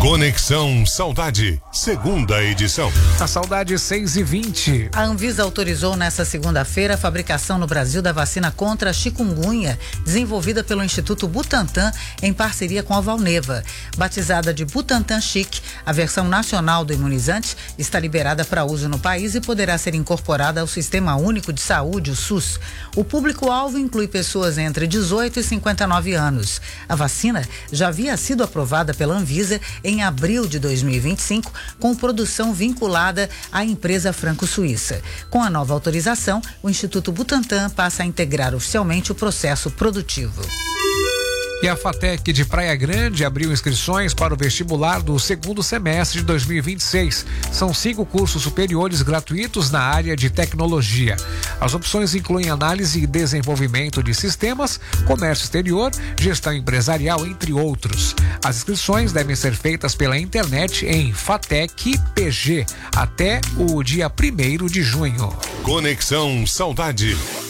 Conexão Saudade, segunda edição. A Saudade 6h20. A Anvisa autorizou nesta segunda-feira a fabricação no Brasil da vacina contra a chikungunya, desenvolvida pelo Instituto Butantan em parceria com a Valneva. Batizada de Butantan Chic, a versão nacional do imunizante está liberada para uso no país e poderá ser incorporada ao Sistema Único de Saúde, o SUS. O público-alvo inclui pessoas entre 18 e 59 anos. A vacina já havia sido aprovada pela Anvisa em abril de 2025, com produção vinculada à empresa franco-suíça. Com a nova autorização, o Instituto Butantan passa a integrar oficialmente o processo produtivo. E a FATEC de Praia Grande abriu inscrições para o vestibular do segundo semestre de 2026. São 5 cursos superiores gratuitos na área de tecnologia. As opções incluem análise e desenvolvimento de sistemas, comércio exterior, gestão empresarial, entre outros. As inscrições devem ser feitas pela internet em FATEC PG até o dia 1º de junho. Conexão Saudade.